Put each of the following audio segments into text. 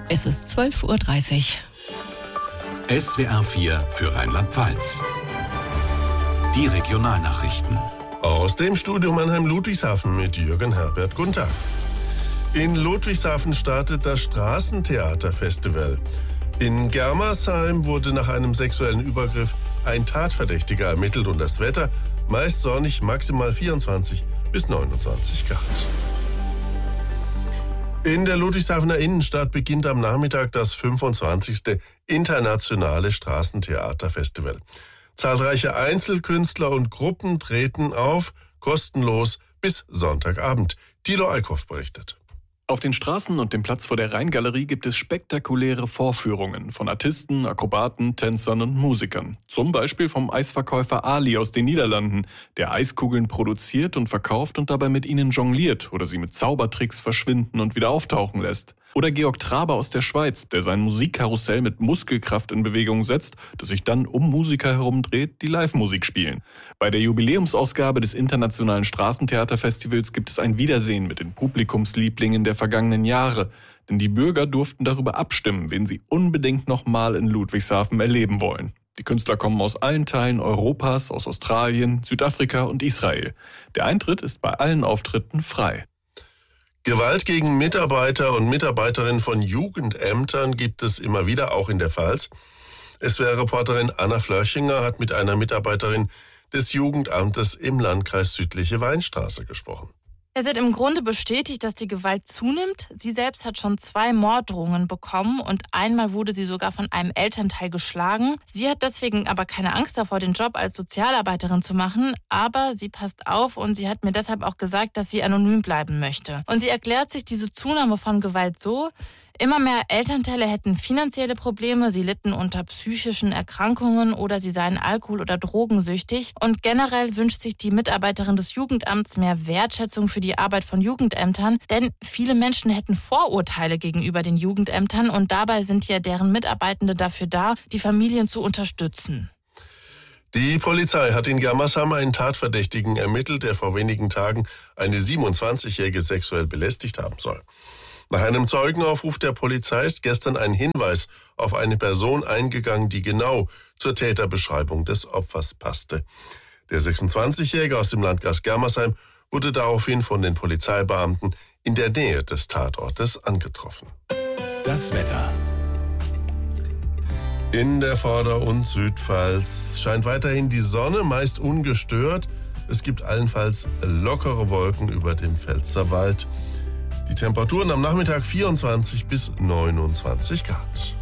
Es ist 12:30 Uhr. SWR 4 für Rheinland-Pfalz. Die Regionalnachrichten. Aus dem Studio Mannheim-Ludwigshafen mit Jürgen Herbert. Guten Tag. In Ludwigshafen startet das Straßentheaterfestival. In Germersheim wurde nach einem sexuellen Übergriff ein Tatverdächtiger ermittelt und das Wetter meist sonnig, maximal 24 bis 29 Grad. In der Ludwigshafener Innenstadt beginnt am Nachmittag das 25. internationale Straßentheaterfestival. Zahlreiche Einzelkünstler und Gruppen treten auf, kostenlos bis Sonntagabend. Thilo Eickhoff berichtet. Auf den Straßen und dem Platz vor der Rheingalerie gibt es spektakuläre Vorführungen von Artisten, Akrobaten, Tänzern und Musikern. Zum Beispiel vom Eisverkäufer Ali aus den Niederlanden, der Eiskugeln produziert und verkauft und dabei mit ihnen jongliert oder sie mit Zaubertricks verschwinden und wieder auftauchen lässt. Oder Georg Traber aus der Schweiz, der sein Musikkarussell mit Muskelkraft in Bewegung setzt, das sich dann um Musiker herumdreht, die Live-Musik spielen. Bei der Jubiläumsausgabe des Internationalen Straßentheaterfestivals gibt es ein Wiedersehen mit den Publikumslieblingen der vergangenen Jahre. Denn die Bürger durften darüber abstimmen, wen sie unbedingt nochmal in Ludwigshafen erleben wollen. Die Künstler kommen aus allen Teilen Europas, aus Australien, Südafrika und Israel. Der Eintritt ist bei allen Auftritten frei. Gewalt gegen Mitarbeiter und Mitarbeiterinnen von Jugendämtern gibt es immer wieder, auch in der Pfalz. SWR-Reporterin Anna Flörschinger hat mit einer Mitarbeiterin des Jugendamtes im Landkreis Südliche Weinstraße gesprochen. Sie hat im Grunde bestätigt, dass die Gewalt zunimmt. Sie selbst hat schon 2 Morddrohungen bekommen und einmal wurde sie sogar von einem Elternteil geschlagen. Sie hat deswegen aber keine Angst davor, den Job als Sozialarbeiterin zu machen, aber sie passt auf und sie hat mir deshalb auch gesagt, dass sie anonym bleiben möchte. Und sie erklärt sich diese Zunahme von Gewalt so: Immer mehr Elternteile hätten finanzielle Probleme, sie litten unter psychischen Erkrankungen oder sie seien alkohol- oder drogensüchtig. Und generell wünscht sich die Mitarbeiterin des Jugendamts mehr Wertschätzung für die Arbeit von Jugendämtern, denn viele Menschen hätten Vorurteile gegenüber den Jugendämtern und dabei sind ja deren Mitarbeitende dafür da, die Familien zu unterstützen. Die Polizei hat in Germersheim einen Tatverdächtigen ermittelt, der vor wenigen Tagen eine 27-Jährige sexuell belästigt haben soll. Nach einem Zeugenaufruf der Polizei ist gestern ein Hinweis auf eine Person eingegangen, die genau zur Täterbeschreibung des Opfers passte. Der 26-Jährige aus dem Landkreis Germersheim wurde daraufhin von den Polizeibeamten in der Nähe des Tatortes angetroffen. Das Wetter. In der Vorder- und Südpfalz scheint weiterhin die Sonne, meist ungestört. Es gibt allenfalls lockere Wolken über dem Pfälzerwald. Die Temperaturen am Nachmittag 24 bis 29 Grad.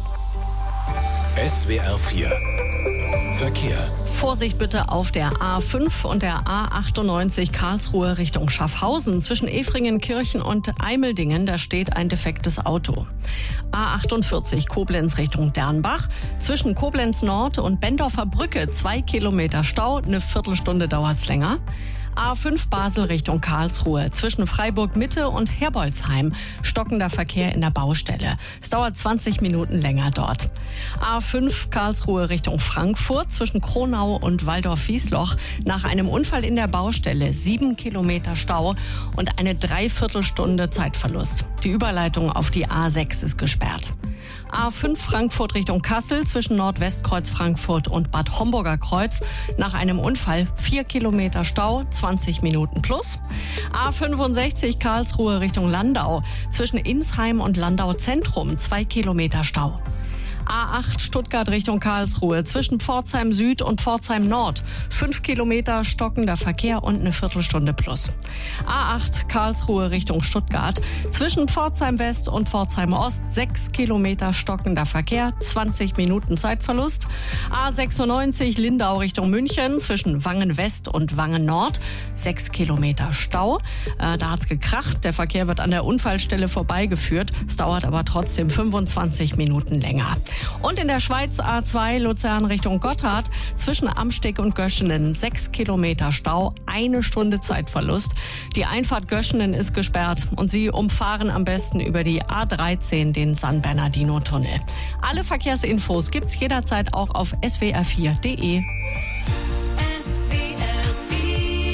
SWR 4 Verkehr. Vorsicht bitte auf der A5 und der A98 Karlsruhe Richtung Schaffhausen. Zwischen Efringenkirchen und Eimeldingen, da steht ein defektes Auto. A48 Koblenz Richtung Dernbach. Zwischen Koblenz Nord und Bendorfer Brücke 2 Kilometer Stau. Eine Viertelstunde dauert's länger. A5 Basel Richtung Karlsruhe. Zwischen Freiburg Mitte und Herbolzheim stockender Verkehr in der Baustelle. Es dauert 20 Minuten länger dort. A5 Karlsruhe Richtung Frankfurt. Zwischen Kronau und Waldorf-Wiesloch nach einem Unfall in der Baustelle 7 Kilometer Stau und eine Dreiviertelstunde Zeitverlust. Die Überleitung auf die A6 ist gesperrt. A5 Frankfurt Richtung Kassel zwischen Nordwestkreuz Frankfurt und Bad Homburger Kreuz nach einem Unfall 4 Kilometer Stau, 20 Minuten plus. A65 Karlsruhe Richtung Landau zwischen Insheim und Landau Zentrum 2 Kilometer Stau. A8 Stuttgart Richtung Karlsruhe zwischen Pforzheim Süd und Pforzheim Nord 5 Kilometer stockender Verkehr und eine Viertelstunde plus. A8 Karlsruhe Richtung Stuttgart zwischen Pforzheim West und Pforzheim Ost 6 Kilometer stockender Verkehr, 20 Minuten Zeitverlust. A96 Lindau Richtung München zwischen Wangen West und Wangen Nord 6 Kilometer Stau. Da hat's gekracht, der Verkehr wird an der Unfallstelle vorbeigeführt. Es dauert aber trotzdem 25 Minuten länger. Und in der Schweiz A2 Luzern Richtung Gotthard zwischen Amsteg und Göschenen 6 Kilometer Stau, 1 Stunde Zeitverlust. Die Einfahrt Göschenen ist gesperrt und Sie umfahren am besten über die A13 den San Bernardino-Tunnel. Alle Verkehrsinfos gibt's jederzeit auch auf swr4.de.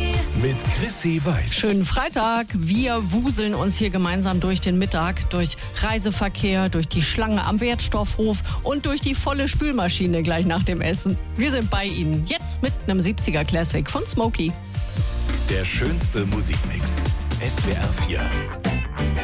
mit Chrissy Weiß. Schönen Freitag. Wir wuseln uns hier gemeinsam durch den Mittag, durch Reiseverkehr, durch die Schlange am Wertstoffhof und durch die volle Spülmaschine gleich nach dem Essen. Wir sind bei Ihnen. Jetzt mit einem 70er Classic von Smokey. Der schönste Musikmix. SWR 4.